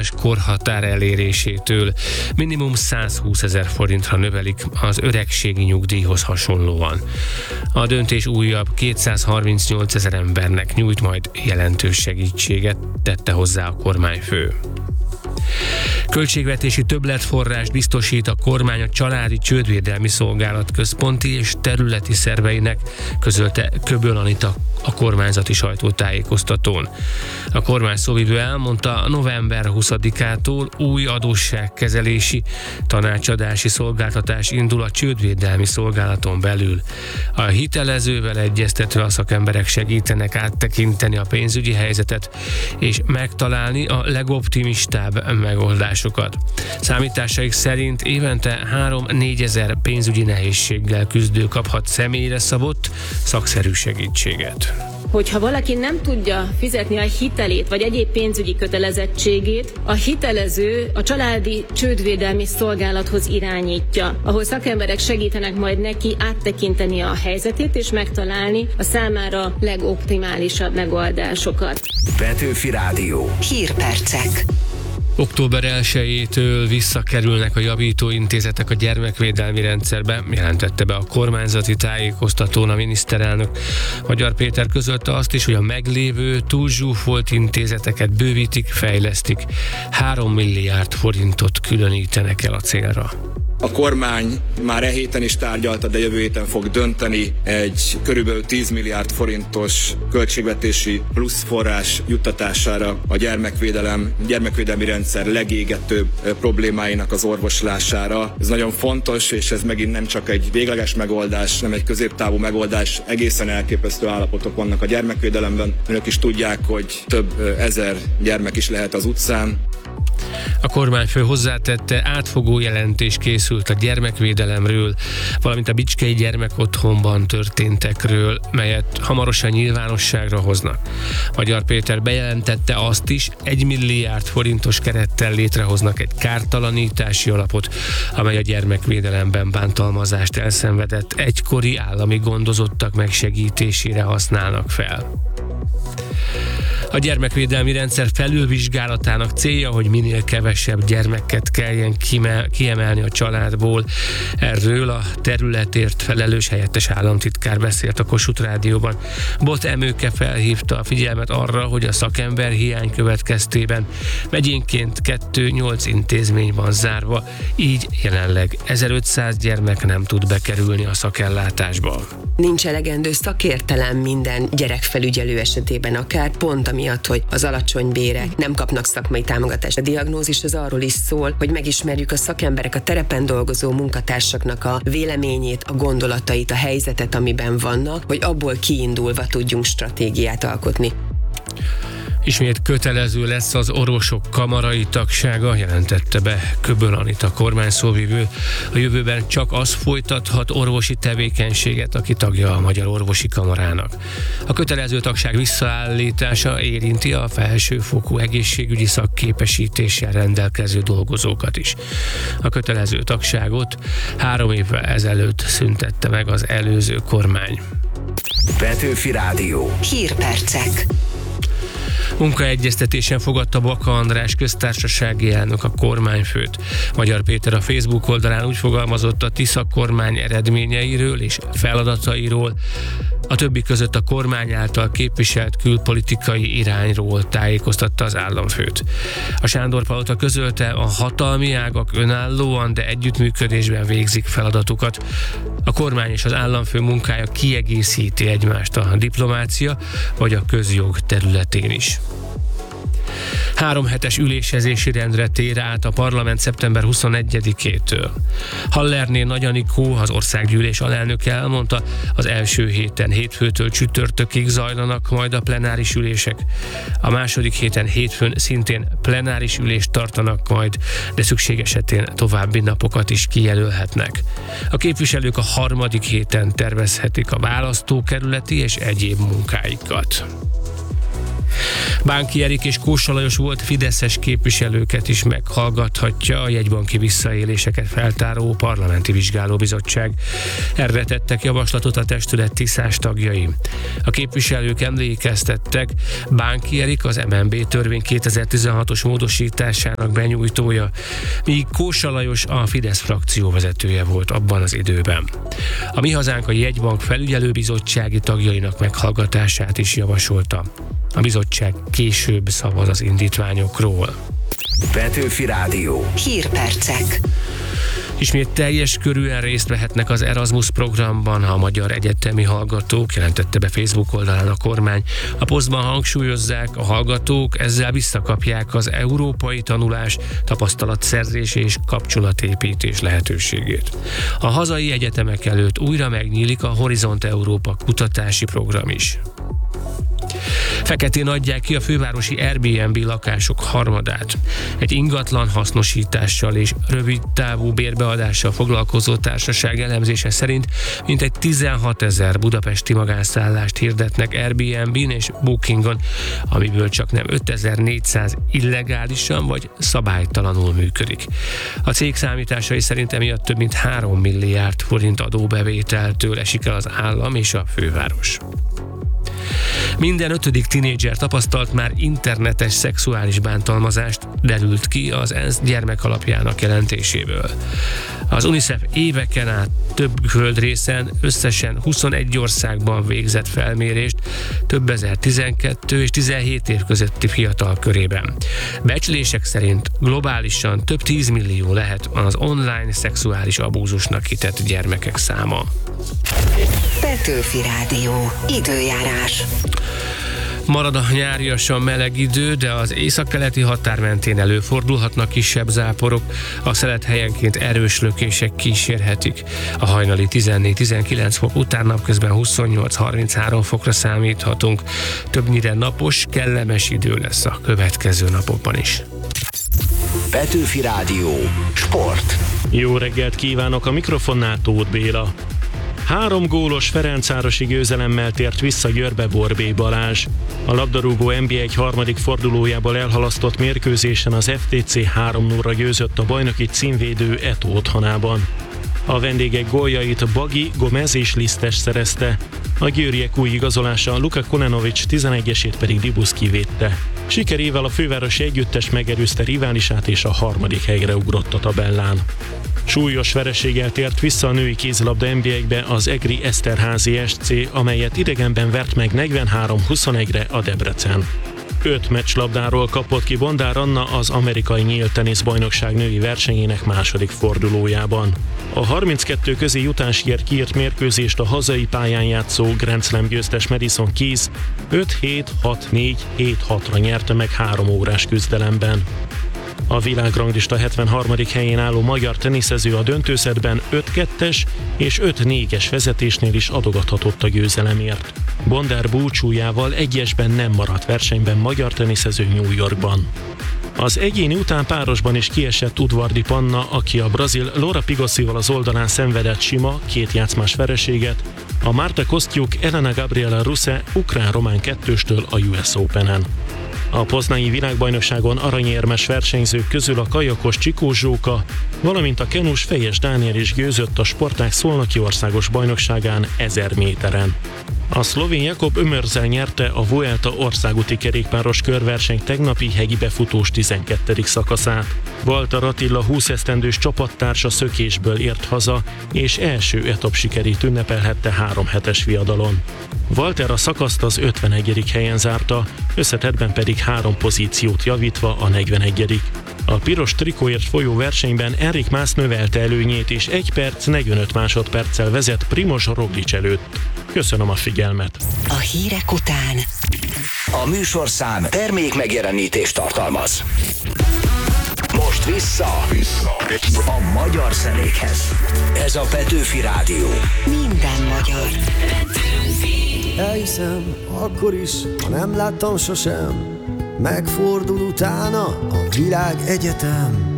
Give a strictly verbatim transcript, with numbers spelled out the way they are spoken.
nyugdíjazás korhatár elérésétől minimum százhúszezer forintra növelik az öregségi nyugdíjhoz hasonlóan. A döntés újabb kétszázharmincnyolcezer embernek nyújt majd jelentős segítséget, tette hozzá a kormányfő. Költségvetési többletforrást biztosít a kormány a Családi Csődvédelmi Szolgálat központi és területi szerveinek, közölte Köböl Anita a kormányzati sajtótájékoztatón. A kormány szóvivő elmondta, november huszadikától új adósságkezelési tanácsadási szolgáltatás indul a Csődvédelmi Szolgálaton belül. A hitelezővel egyeztetve a szakemberek segítenek áttekinteni a pénzügyi helyzetet és megtalálni a legoptimistább megoldásokat. Számításaik szerint évente három-négyezer pénzügyi nehézséggel küzdő kaphat személyre szabott szakszerű segítséget. Hogyha valaki nem tudja fizetni a hitelét vagy egyéb pénzügyi kötelezettségét, a hitelező a Családi Csődvédelmi Szolgálathoz irányítja, ahol szakemberek segítenek majd neki áttekinteni a helyzetét és megtalálni a számára legoptimálisabb megoldásosokat. Petőfi Rádió. Hírpercek. október elsejétől visszakerülnek a javítóintézetek a gyermekvédelmi rendszerbe, jelentette be a kormányzati tájékoztatón a miniszterelnök. Magyar Péter közölte azt is, hogy a meglévő túlzsúfolt intézeteket bővítik, fejlesztik. Három milliárd forintot különítenek el a célra. A kormány már e héten is tárgyalta, de jövő héten fog dönteni egy körülbelül tíz milliárd forintos költségvetési plusz forrás juttatására a gyermekvédelem, gyermekvédelmi rendszer legégetőbb problémáinak az orvoslására. Ez nagyon fontos, és ez megint nem csak egy végleges megoldás, nem egy középtávú megoldás. Egészen elképesztő állapotok vannak a gyermekvédelemben. Önök is tudják, hogy több ezer gyermek is lehet az utcán. A kormányfő hozzátette, átfogó jelentés készült a gyermekvédelemről, valamint a Bicskei Gyermekotthonban történtekről, melyet hamarosan nyilvánosságra hoznak. Magyar Péter bejelentette azt is, egy milliárd forintos kerettel létrehoznak egy kártalanítási alapot, amely a gyermekvédelemben bántalmazást elszenvedett egykori állami gondozottak megsegítésére használnak fel. A gyermekvédelmi rendszer felülvizsgálatának célja, hogy minél kevesebb gyermeket kelljen kiemelni a családból. Erről a területért felelős helyettes államtitkár beszélt a Kossuth Rádióban. Bot Emőke felhívta a figyelmet arra, hogy a szakember hiány következtében megyénként kettő-nyolc intézmény van zárva, így jelenleg ezerötszáz gyermek nem tud bekerülni a szakellátásba. Nincs elegendő szakértelem minden gyerekfelügyelő esetében, akár pont amiatt, hogy az alacsony bérek nem kapnak szakmai támogatást. A diagnózis az arról is szól, hogy megismerjük a szakemberek, a terepen dolgozó munkatársaknak a véleményét, a gondolatait, a helyzetet, amiben vannak, hogy abból kiindulva tudjunk stratégiát alkotni. Ismét kötelező lesz az orvosok kamarai tagsága, jelentette be Köböl Anita kormányszóvivő. A jövőben csak az folytathat orvosi tevékenységet, aki tagja a Magyar Orvosi Kamarának. A kötelező tagság visszaállítása érinti a felsőfokú egészségügyi szakképesítéssel rendelkező dolgozókat is. A kötelező tagságot három évvel ezelőtt szüntette meg az előző kormány. Petőfi Rádió. Hírpercek. Munkaegyeztetésen fogadta Baka András köztársasági elnök a kormányfőt. Magyar Péter a Facebook oldalán úgy fogalmazott a Tisza kormány eredményeiről és feladatairól, a többi között a kormány által képviselt külpolitikai irányról tájékoztatta az államfőt. A Sándor-palota közölte, a hatalmi ágak önállóan, de együttműködésben végzik feladatukat. A kormány és az államfő munkája kiegészíti egymást a diplomácia vagy a közjog területén is. Három hetes ülésezési rendre tér át a parlament szeptember huszonegyedikétől. Hallerné Nagy Anikó, az országgyűlés alelnöke elmondta, az első héten hétfőtől csütörtökig zajlanak majd a plenáris ülések. A második héten hétfőn szintén plenáris ülést tartanak majd, de szükség esetén további napokat is kijelölhetnek. A képviselők a harmadik héten tervezhetik a választókerületi és egyéb munkáikat. Bánki Erik és Kósa Lajos volt fideszes képviselőket is meghallgathatja a jegybanki visszaéléseket feltáró parlamenti vizsgálóbizottság. Erre tettek javaslatot a testület tiszás tagjai. A képviselők emlékeztettek, Bánki Erik az em en bé törvény kétezer-tizenhatos módosításának benyújtója, míg Kósa Lajos a Fidesz frakció vezetője volt abban az időben. A Mi Hazánk a jegybank felügyelőbizottsági tagjainak meghallgatását is javasolta. A bizottság később szavaz az indítványokról. Petőfi Rádió. Hírpercek. Ismét teljes körűen részt vehetnek az Erasmus programban a magyar egyetemi hallgatók, jelentette be Facebook oldalán a kormány. A posztban hangsúlyozzák, a hallgatók ezzel visszakapják az európai tanulás, tapasztalatszerzés és kapcsolatépítés lehetőségét. A hazai egyetemek előtt újra megnyílik a Horizont Európa kutatási program is. Feketén adják ki a fővárosi Airbnb lakások harmadát. Egy ingatlan hasznosítással és rövid távú bérbeadással foglalkozó társaság elemzése szerint mintegy tizenhatezer budapesti magánszállást hirdetnek Airbnb-n és Bookingon, amiből csak nem ötezer-négyszáz illegálisan vagy szabálytalanul működik. A cég számításai szerint emiatt több mint három milliárd forint adóbevételtől esik el az állam és a főváros. Minden ötödik tinédzser tapasztalt már internetes szexuális bántalmazást, derült ki az ENSZ gyermekalapjának jelentéséből. Az UNICEF éveken át több földrészen, összesen huszonegy országban végzett felmérést több ezer tizenkettő és tizenhét év közötti fiatal körében. Becslések szerint globálisan több tízmillió lehet az online szexuális abúzusnak kitett gyermekek száma. Petőfi Rádió. Időjárás. Marad a nyáriasan meleg idő, de az északkeleti határ mentén előfordulhatnak kisebb záporok, a szelet helyenként erős lökések kísérhetik. A hajnali tizennégy-tizenkilenc fok után napközben huszonnyolc-harminchárom fokra számíthatunk. Többnyire napos, kellemes idő lesz a következő napokban is. Petőfi Rádió. Sport. Jó reggelt kívánok, a mikrofonnál Tóth Béla. Három gólos ferencvárosi győzelemmel tért vissza Győrbe Borbély Balázs. A labdarúgó en bé egy harmadik fordulójából elhalasztott mérkőzésen az ef té cé három nullra győzött a bajnoki címvédő Eto otthonában. A vendégek góljait Bagi, Gomez és Lisztes szerezte. A győriek új igazolása Luka Konenovics tizenegyesét pedig Dibuszki védte. Sikerével a fővárosi együttes megelőzte riválisát és a harmadik helyre ugrott a tabellán. Súlyos vereséggel tért vissza a női kézilabda en bé egybe az egri Eszterházi es cé, amelyet idegenben vert meg negyvenhárom huszonegyre a Debrecen. Öt meccslabdáról kapott ki Bondár Anna az amerikai nyílt teniszbajnokság női versenyének második fordulójában. A harminckettő közé jutásért kiírt mérkőzést a hazai pályán játszó Grand Slam győztes Madison Keys öt hét hat négy hét hatra nyerte meg három órás küzdelemben. A világranglista hetvenharmadik helyén álló magyar teniszező a döntőszedben öt kettes és öt négyes vezetésnél is adogathatott a győzelemért. Bondár búcsújával egyesben nem maradt versenyben magyar teniszező New Yorkban. Az egyéni után párosban is kiesett Udvardi Panna, aki a brazil Laura Pigosival az oldalán szenvedett sima, két játszmás vereséget, a Marta Kostyuk Elena Gabriela Ruse ukrán-román kettőstől a u es Openen. A poznai világbajnokságon aranyérmes versenyzők közül a kajakos Csikó Zsóka, valamint a kenus Fejes Dániel is győzött a sportág szolnoki országos bajnokságán ezer méteren. A szlovén Jakob Ömörzel nyerte a Vuelta országúti kerékpáros körverseny tegnapi hegyi befutós tizenkettedik szakaszát. Walter Attila húsz esztendős csapattársa szökésből ért haza, és első etap sikerét ünnepelhette három hetes viadalon. Walter a szakaszt az ötvenegyedik helyen zárta, összetettben pedig három pozíciót javítva a negyvenegyedik A piros trikóért folyó versenyben Enric Mas növelte előnyét, és egy perc negyvenöt másodperccel vezet Primož Roglič előtt. Köszönöm a figyelmet! A hírek után a műsorszám termék megjelenítést tartalmaz. Most vissza, vissza a magyar zenékhez. Ez a Petőfi Rádió. Minden magyar. Elhiszem, akkor is, ha nem láttam sosem, megfordul utána a világ egyetem.